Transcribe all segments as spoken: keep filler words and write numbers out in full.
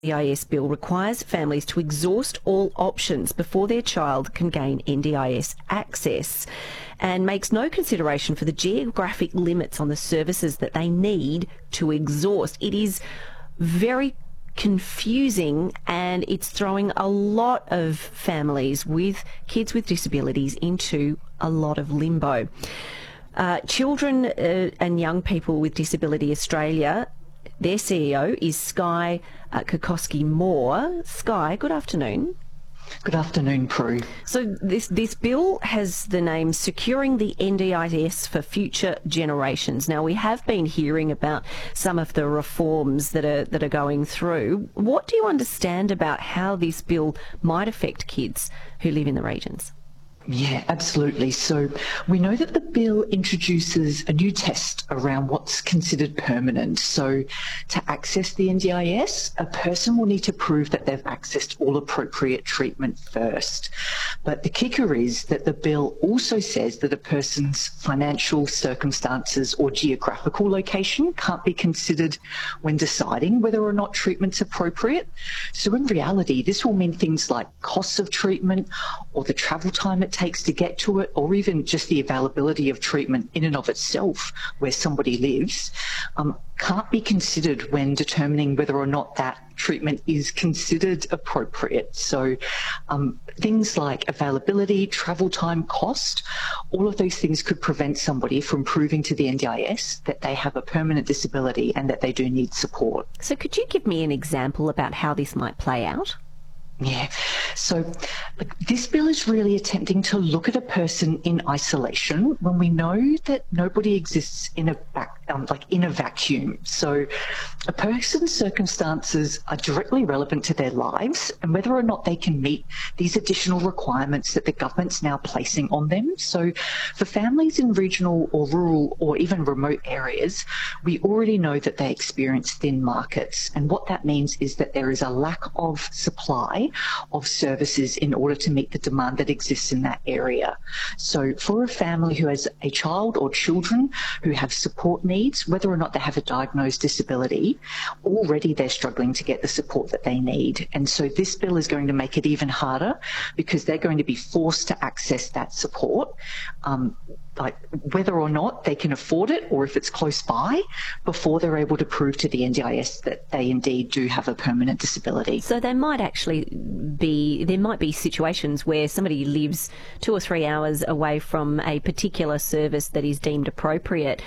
The I S bill requires families to exhaust all options before their child can gain N D I S access and makes no consideration for the geographic limits on the services that they need to exhaust. It is very confusing and it's throwing a lot of families with kids with disabilities into a lot of limbo. Uh, Children uh, and Young People with Disability Australia, their C E O is Skye uh, Kokoski-Moore. Skye, good afternoon. Good afternoon, Prue. So this this bill has the name Securing the N D I S for Future Generations. Now, we have been hearing about some of the reforms that are that are going through. What do you understand about how this bill might affect kids who live in the regions? Yeah, absolutely. So we know that the bill introduces a new test around what's considered permanent. So to access the N D I S, a person will need to prove that they've accessed all appropriate treatment first. But the kicker is that the bill also says that a person's financial circumstances or geographical location can't be considered when deciding whether or not treatment's appropriate. So in reality, this will mean things like costs of treatment or the travel time it takes to get to it, or even just the availability of treatment in and of itself where somebody lives, um, can't be considered when determining whether or not that treatment is considered appropriate. So um, things like availability, travel time, cost, all of those things could prevent somebody from proving to the N D I S that they have a permanent disability and that they do need support. So could you give me an example about how this might play out? Yeah, so like, this bill is really attempting to look at a person in isolation when we know that nobody exists in a back, um, like in a vacuum. So a person's circumstances are directly relevant to their lives and whether or not they can meet these additional requirements that the government's now placing on them. So for families in regional or rural or even remote areas, we already know that they experience thin markets, and what that means is that there is a lack of supply of services in order to meet the demand that exists in that area. So for a family who has a child or children who have support needs, whether or not they have a diagnosed disability, already they're struggling to get the support that they need. And so this bill is going to make it even harder because they're going to be forced to access that support, um, like whether or not they can afford it or if it's close by, before they're able to prove to the N D I S that they indeed do have a permanent disability. So they might actually be, there might be situations where somebody lives two or three hours away from a particular service that is deemed appropriate,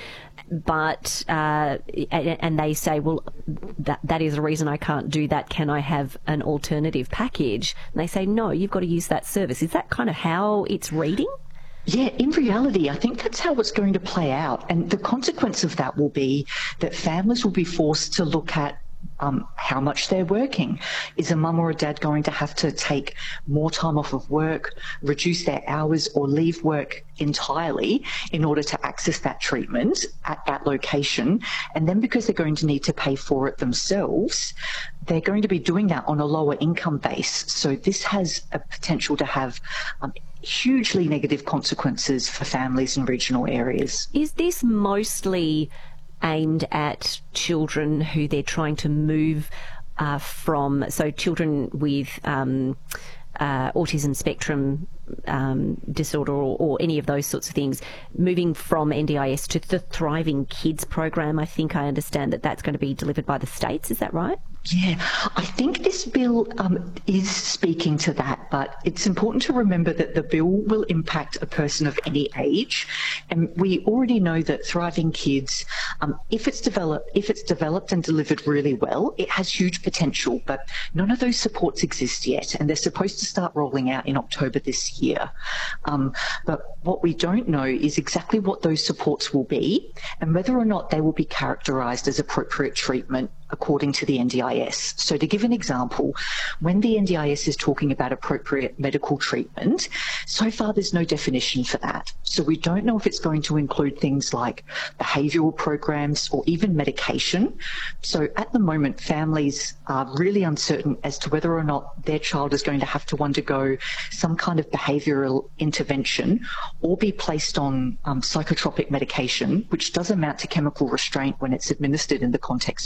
but uh, and they say, well, that that is the reason I can't do that. Can I have an alternative package? And they say, no, you've got to use that service. Is that kind of how it's reading? Yeah, in reality, I think that's how it's going to play out. And the consequence of that will be that families will be forced to look at Um, how much they're working. Is a mum or a dad going to have to take more time off of work, reduce their hours, or leave work entirely in order to access that treatment at that location? And then because they're going to need to pay for it themselves, they're going to be doing that on a lower income base. So this has a potential to have um, hugely negative consequences for families in regional areas. Is this mostly aimed at children who they're trying to move uh, from, so children with um, uh, autism spectrum um, disorder or, or any of those sorts of things, moving from N D I S to the Thriving Kids program? I think I understand that that's going to be delivered by the states, is that right? Yeah, I think this bill um, is speaking to that, but it's important to remember that the bill will impact a person of any age, and we already know that Thriving Kids, um, if it's developed, if it's developed and delivered really well, it has huge potential. But none of those supports exist yet, and they're supposed to start rolling out in October this year. Um, but what we don't know is exactly what those supports will be, and whether or not they will be characterised as appropriate treatment according to the N D I S. So to give an example, when the N D I S is talking about appropriate medical treatment, so far there's no definition for that. So we don't know if it's going to include things like behavioural programs or even medication. So at the moment, families are really uncertain as to whether or not their child is going to have to undergo some kind of behavioural intervention or be placed on um, psychotropic medication, which does amount to chemical restraint when it's administered in the context of restricted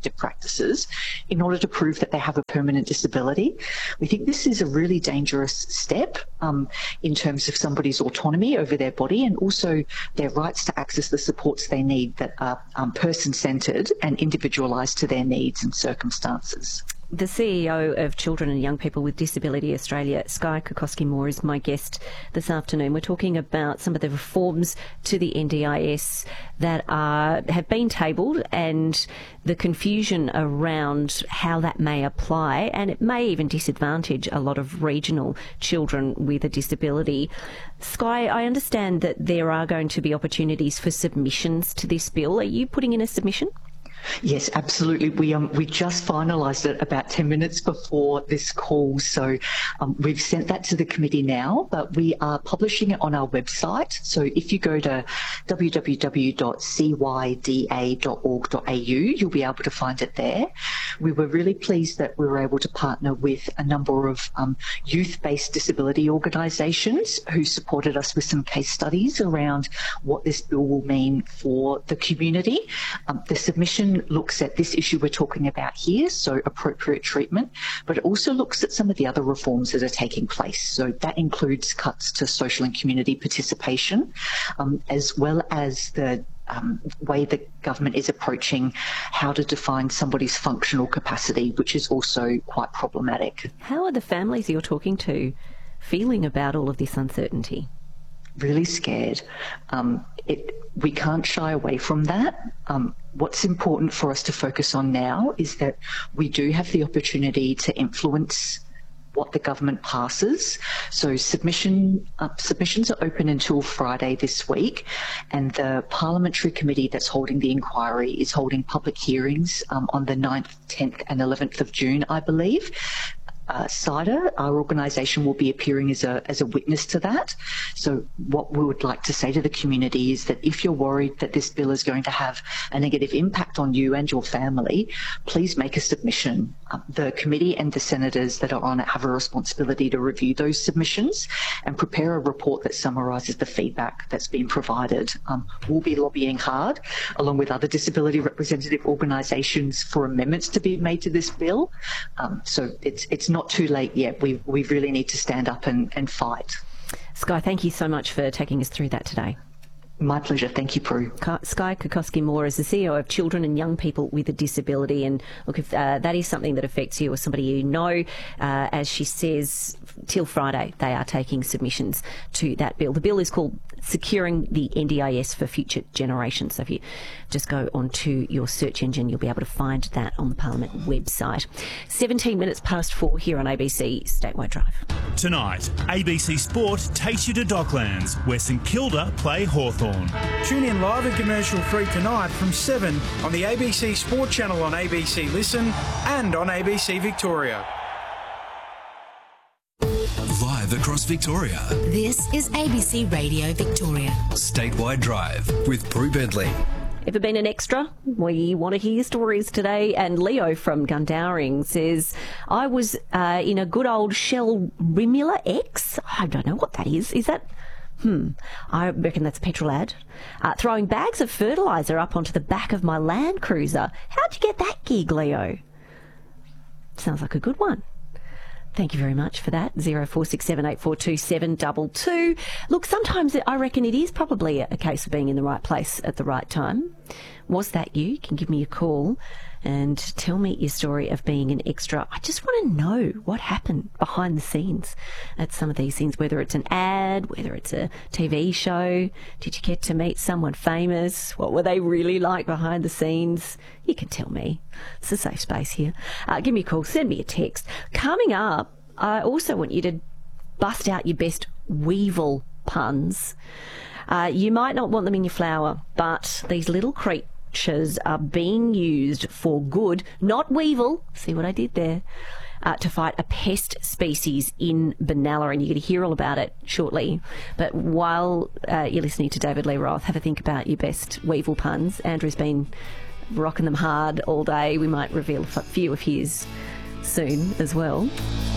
reproductive practices in order to prove that they have a permanent disability. We think this is a really dangerous step um, in terms of somebody's autonomy over their body and also their rights to access the supports they need that are um, person-centred and individualised to their needs and circumstances. The C E O of Children and Young People with Disability Australia, Skye Kokoski-Moore, is my guest this afternoon. We're talking about some of the reforms to the N D I S that are have been tabled and the confusion around how that may apply, and it may even disadvantage a lot of regional children with a disability. Skye, I understand that there are going to be opportunities for submissions to this bill. Are you putting in a submission? Yes, absolutely. We um we just finalised it about ten minutes before this call, so um, we've sent that to the committee now, but we are publishing it on our website. So if you go to w w w dot c y d a dot org dot a u, you'll be able to find it there. We were really pleased that we were able to partner with a number of um, youth-based disability organisations who supported us with some case studies around what this bill will mean for the community. Um, the submission looks at this issue we're talking about here, so appropriate treatment, but it also looks at some of the other reforms that are taking place. So that includes cuts to social and community participation, um, as well as the um, way the government is approaching how to define somebody's functional capacity, which is also quite problematic. How are the families you're talking to feeling about all of this uncertainty? Really scared. Um, it, we can't shy away from that. Um, what's important for us to focus on now is that we do have the opportunity to influence what the government passes. So submission uh, submissions are open until Friday this week, and the parliamentary committee that's holding the inquiry is holding public hearings um, on the ninth, tenth and eleventh of June, I believe. Uh, CIDA, our organisation, will be appearing as a as a witness to that. So what we would like to say to the community is that if you're worried that this bill is going to have a negative impact on you and your family, please make a submission. Uh, the committee and the senators that are on it have a responsibility to review those submissions and prepare a report that summarises the feedback that's been provided. Um, we'll be lobbying hard, along with other disability representative organisations, for amendments to be made to this bill. Um, so it's it's not Not too late yet. We we really need to stand up and, and fight. Skye, thank you so much for taking us through that today. My pleasure. Thank you, Prue. Skye Kokoski-Moore is the C E O of Children and Young People with a Disability. And look, if uh, that is something that affects you or somebody you know, uh, as she says, till Friday they are taking submissions to that bill. The bill is called Securing the N D I S for Future Generations. So if you just go onto your search engine, you'll be able to find that on the Parliament website. seventeen minutes past four here on A B C Statewide Drive. Tonight, A B C Sport takes you to Docklands, where St Kilda play Hawthorn. Tune in live and commercial free tonight from seven on the A B C Sport channel on A B C Listen and on A B C Victoria. Live across Victoria. This is A B C Radio Victoria. Statewide Drive with Prue Bentley. Ever been an extra? We want to hear stories today. And Leo from Gundowring says, I was uh, in a good old Shell Rimula X. I don't know what that is. Is that... Hmm, I reckon that's a petrol ad. Uh, throwing bags of fertiliser up onto the back of my Land Cruiser. How'd you get that gig, Leo? Sounds like a good one. Thank you very much for that. zero four six seven eight four two seven two two. Look, sometimes I reckon it is probably a case of being in the right place at the right time. Was that you? You can give me a call and tell me your story of being an extra. I just want to know what happened behind the scenes at some of these things, whether it's an ad, whether it's a T V show. Did you get to meet someone famous? What were they really like behind the scenes? You can tell me. It's a safe space here. Uh, give me a call, send me a text. Coming up, I also want you to bust out your best Weevil puns. Uh, you might not want them in your flour, but these little creatures are being used for good, not Weevil, see what I did there, uh, to fight a pest species in Benalla, and you're going to hear all about it shortly. But while uh, you're listening to David Lee Roth, have a think about your best Weevil puns. Andrew's been rocking them hard all day. We might reveal a few of his soon as well.